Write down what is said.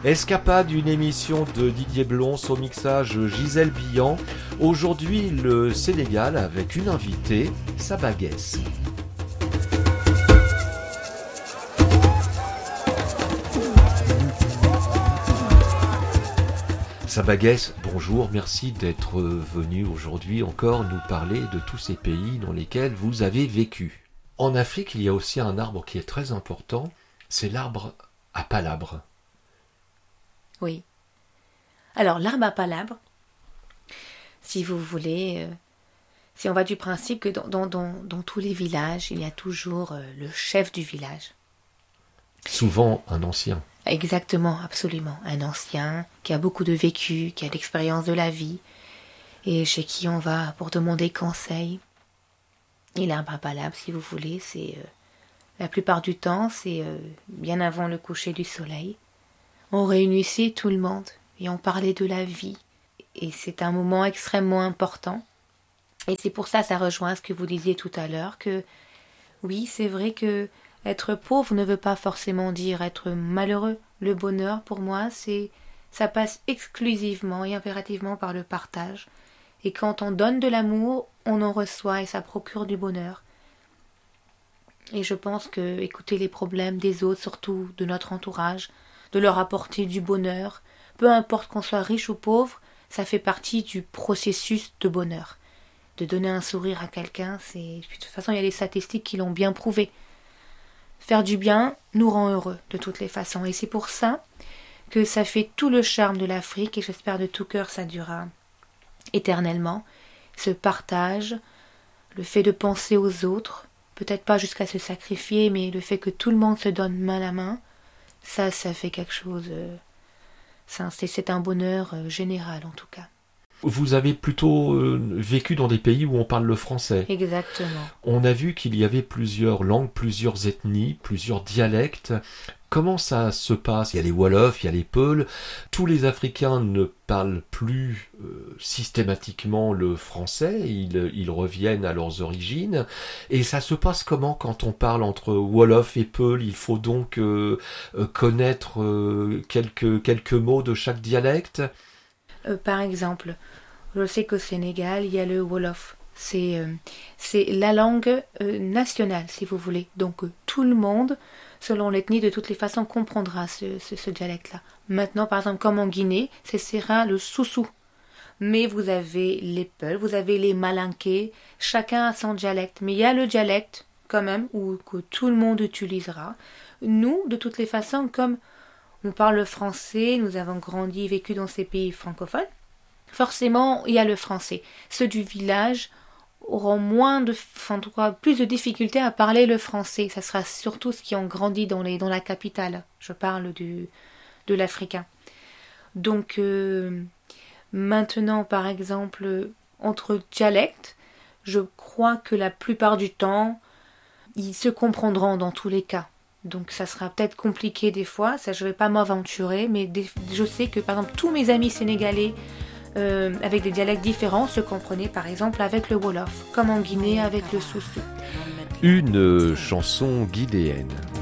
Escapade, une émission de Didier Blons au mixage Gisèle Billan. Aujourd'hui, le Sénégal avec une invitée, Saba Guès. Saba Guès, bonjour, merci d'être venu aujourd'hui encore nous parler de tous ces pays dans lesquels vous avez vécu. En Afrique, il y a aussi un arbre qui est très important, c'est l'arbre à palabre. Oui. Alors, l'arbre à palabre, si vous voulez, si on va du principe que dans tous les villages, il y a toujours le chef du village. Souvent un ancien. Exactement, absolument. Un ancien qui a beaucoup de vécu, qui a l'expérience de la vie, et chez qui on va pour demander conseil. Et l'arbre à palabre, si vous voulez, c'est la plupart du temps, c'est bien avant le coucher du soleil. On réunissait tout le monde et on parlait de la vie. Et c'est un moment extrêmement important. Et c'est pour ça rejoint ce que vous disiez tout à l'heure, que oui, c'est vrai que être pauvre ne veut pas forcément dire être malheureux. Le bonheur, pour moi, ça passe exclusivement et impérativement par le partage. Et quand on donne de l'amour, on en reçoit et ça procure du bonheur. Et je pense que écouter les problèmes des autres, surtout de notre entourage, de leur apporter du bonheur, peu importe qu'on soit riche ou pauvre, ça fait partie du processus de bonheur. De donner un sourire à quelqu'un, de toute façon, il y a des statistiques qui l'ont bien prouvé. Faire du bien nous rend heureux, de toutes les façons. Et c'est pour ça que ça fait tout le charme de l'Afrique, et j'espère de tout cœur ça durera éternellement. Ce partage, le fait de penser aux autres, peut-être pas jusqu'à se sacrifier, mais le fait que tout le monde se donne main à main, ça fait quelque chose. C'est un bonheur général en tout cas. Vous avez plutôt vécu dans des pays où on parle le français. Exactement. On a vu qu'il y avait plusieurs langues, plusieurs ethnies, plusieurs dialectes. Comment ça se passe ? Il y a les Wolofs, il y a les Peuls. Tous les Africains ne parlent plus systématiquement le français. Ils reviennent à leurs origines. Et ça se passe comment quand on parle entre Wolof et Peul ? Il faut donc connaître quelques mots de chaque dialecte. Par exemple, je sais qu'au Sénégal, il y a le Wolof. C'est la langue nationale, si vous voulez. Donc tout le monde, selon l'ethnie, de toutes les façons, comprendra ce dialecte-là. Maintenant, par exemple, comme en Guinée, ce sera le Soussou. Mais vous avez les Peuls, vous avez les Malinké, chacun a son dialecte. Mais il y a le dialecte, quand même, que tout le monde utilisera. Nous, de toutes les façons, comme on parle le français, nous avons grandi et vécu dans ces pays francophones. Forcément, il y a le français. Ceux du village auront plus de difficultés à parler le français. Ça sera surtout ceux qui ont grandi dans la capitale. Je parle de l'africain. Donc, maintenant, par exemple, entre dialectes, je crois que la plupart du temps, ils se comprendront dans tous les cas. Donc ça sera peut-être compliqué des fois, ça je vais pas m'aventurer, mais je sais que par exemple tous mes amis sénégalais avec des dialectes différents se comprenaient par exemple avec le Wolof, comme en Guinée avec le Soussou. Une chanson guinéenne.